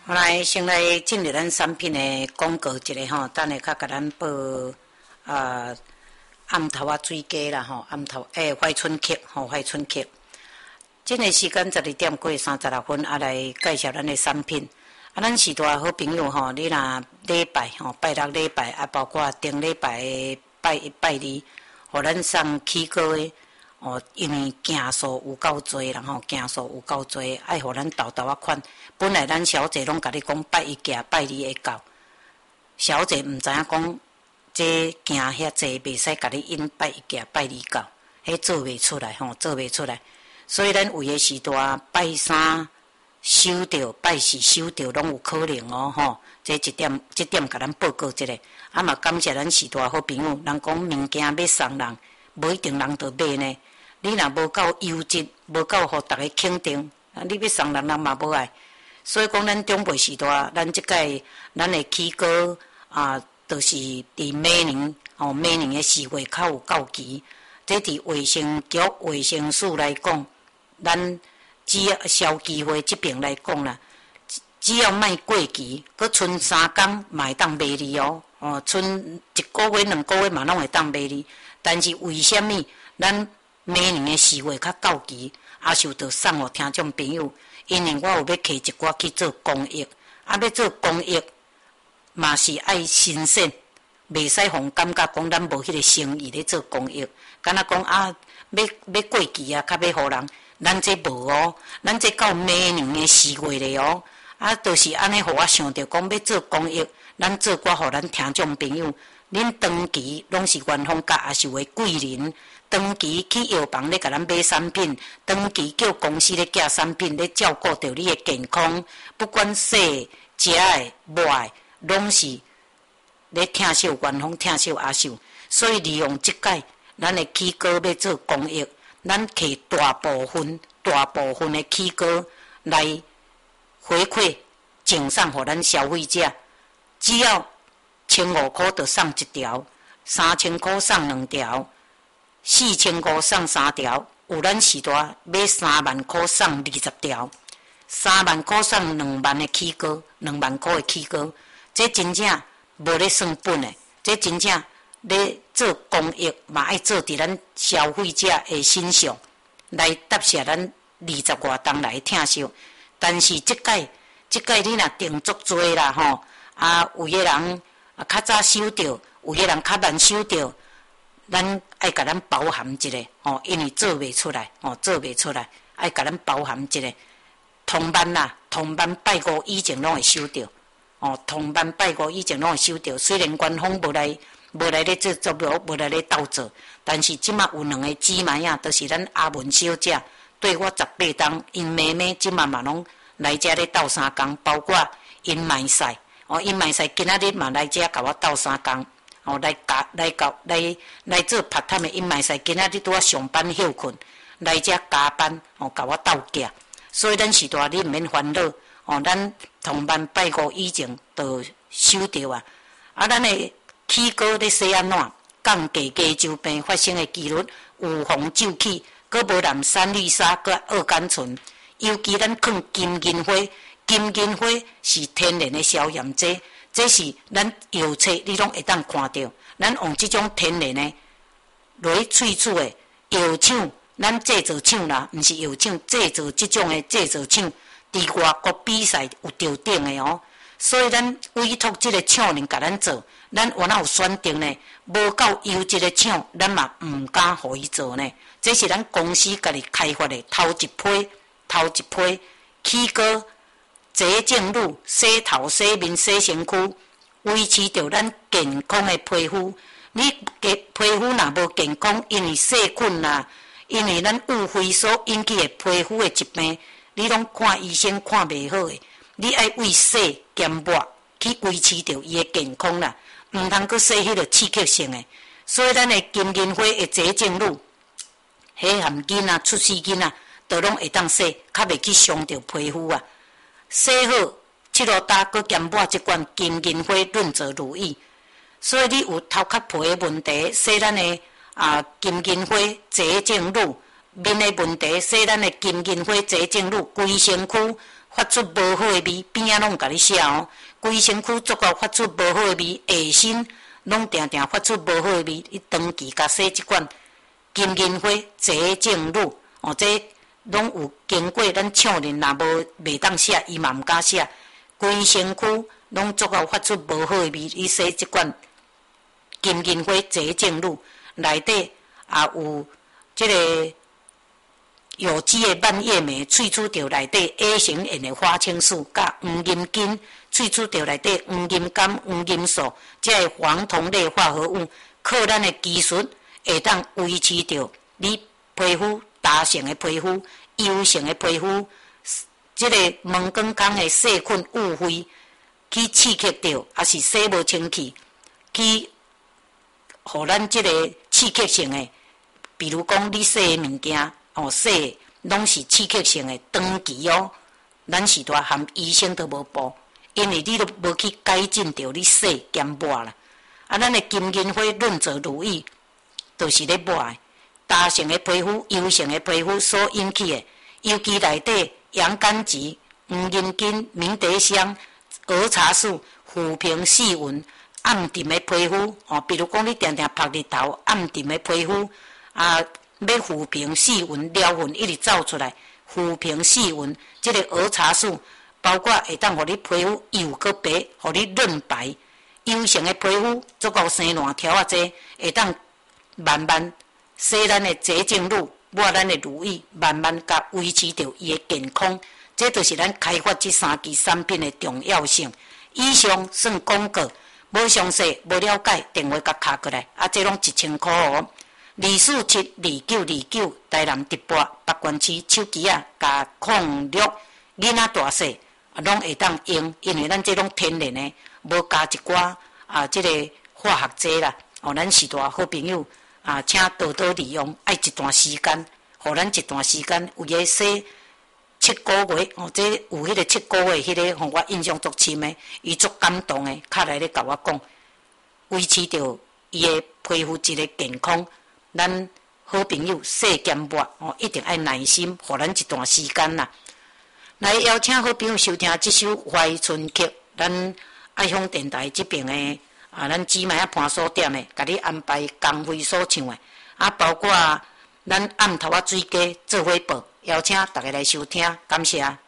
后来先来进入咱产品的广告一下吼，等下较甲咱报暗头啊水鸡啦吼，暗头怀春克吼怀春克。这个时间12点过36分，来介绍咱的产品。咱是大好朋友吼，你若礼拜吼拜六礼拜包括顶礼拜的拜二，互咱送起歌的因为件数有够多啦吼，件数有够多，爱互咱豆豆款。本来咱小姐拢甲你讲拜一件拜二会到，小姐毋知影讲这件遐济袂使甲你因拜一件拜二到，迄做袂出来吼，做袂出来。所以咱有诶时大拜三收着，拜四收着拢有可能吼。这一点甲咱报告一下。嘛感谢咱时大好朋友，人讲物件要送人，无一定人就买呢。你若无够优质，无够互逐个肯定，你要送人嘛无爱。所以讲，咱中辈时代，咱即届咱的起歌就是伫每年的4月较有到期。这伫卫生局、卫生署来讲，咱只要消基会这边来讲啦，只要卖过期，佮剩3天嘛会当卖你剩1个月、2个月嘛拢会当卖你。但是为什么咱每年的4月较到期，受到送互听众朋友？因为我有要摕一寡去做公益，要做公益嘛是爱新鲜，袂使互感觉讲咱无迄个诚意咧做公益。敢若讲要过期较要互人，咱这无咱这到每年的4月咧就是安尼，互我想着讲要做公益，咱做寡互咱听众朋友，恁长期拢是元丰甲也是为贵人。长期去药房咧，甲咱买产品；长期叫公司咧寄产品，咧照顾着你的健康。不管细、食的、卖，拢是咧疼惜元丰，疼惜阿秀。所以利用即届，咱的起歌要做公益，咱摕大部分的起歌来回馈赠送互咱消费者。只要1500块就送1条，3000块送2条。4500送3条，有咱时代买3万块送20条，3万块送2万的起歌，2万块的起歌，这真正无咧算本的，这真正咧做公益嘛，爱做伫咱消费者的身上来答谢咱20外当来疼惜。但是即届你若订足多啦吼，有个人较早收到，有个人较慢收到。咱爱甲咱包含一下因为做袂出来爱甲咱包含一下。同班拜五以前拢会收到同班拜五以前拢会收到。虽然官方无来咧做作业，无来咧斗做，但是即马有2个姊妹都是咱阿文小姐对我18档，因妹妹即马嘛拢来遮咧斗3工，包括因卖菜因卖菜今仔日嘛来遮甲我斗3工。来做拍摊的，因卖使今仔日拄啊上班休困，来遮加班甲我斗价，所以咱时代你毋免烦恼咱同班拜五以前就收到咱的起歌咧洗安怎降低加周病发生的几率，预防骤起，佫无含山绿沙佮二甘醇，尤其咱放金银花，金银花是天然的消炎剂。这是咱药册，你拢会当看到。咱用这种天然的落去萃取的药厂，咱制作厂啦，毋是药厂制作这种的制作厂，伫外国比赛有得顶的所以咱委托这个厂人甲咱做，咱原来有选定呢，无够优质的厂，咱嘛毋敢互伊做呢。这是咱公司家己开发的头一批起歌。洁净乳洗头、洗面、洗身躯，维持着咱健康的皮肤。你皮肤若无健康，因为细菌啦，因为咱误会所引起的皮肤的疾病，你拢看医生看袂好的。你爱为洗减抹去维持着伊的健康啦，毋通阁洗迄个刺激性的。所以咱的金银花的洁净乳，迄含囡仔、出世囡仔，都拢会当洗，较袂去伤着皮肤洗好7落搭，佮兼抹一罐金银花润泽乳液。所以你有头壳皮的问题，洗咱的金银花洁净乳；面的问题，洗咱的金银花洁净乳，规身躯发出无好诶味，边仔拢甲你写哦，规身躯足够发出无好诶味，下身拢定定发出无好诶味。伊长期甲洗即款金银花洁净乳哦，这拢有经过咱厂人，若无袂当写，伊嘛毋敢写。规身躯拢足够发出无好诶味，伊洗即款金银花洁净乳，内底也有即个有机的蔓越莓，萃取到内底 A 型盐的花青素，甲黄金根萃取到内底黄金苷、黄金素，即个黄酮类化合物，靠咱的技术会当维持到你皮肤大性的皮肤、油性的皮肤，即个毛光孔的细菌误会去刺激到，也是洗无清气，去互咱即个刺激性的，比如讲你洗的物件。哦，洗拢是刺激性的，长期哦，咱是大含医生都无报，因为你都无去改进到你洗兼抹啦。啊，咱的金银花润泽乳液，就是咧抹的。大型的皮肤、油性的皮肤所引起的，尤其内底洋甘菊、黄金根、明德香、儿茶素、抚平细纹、暗沉的皮肤哦，比如讲你定定晒日头，暗沉的皮肤啊。要抚平细纹、撩痕一直走出来，抚平细纹，这个儿茶素包括会当互你皮肤油搁白，互你润白。油性的皮肤足够生烂条啊，这会当慢慢洗咱的洁净乳，抹咱的乳液，慢慢甲维持着伊的健康。这就是咱开发这3支产品的重要性。以上算广告，无详细、无了解，电话甲卡过来，啊，这拢1000块哦。2472929台南直播北关区手机啊，甲控录囡仔大细拢会当用，因为咱这拢天然的，无加一寡即个化学剂啦。哦，咱是大好朋友请多多利用，爱一段时间，互咱一段时间有个洗7个月哦，这有迄个7个月迄个，互我印象足深的，伊足感动的，卡来咧甲我讲，维持着伊的皮肤一个健康。咱好朋友洗兼抹哦，一定要耐心，互咱一段时间啦。来邀请好朋友收听这首《怀春曲》，咱爱乡电台这边的咱姊妹伴所点的，甲你安排工会所唱的，包括咱暗头水鸡做伙报，邀请大家来收听，感谢。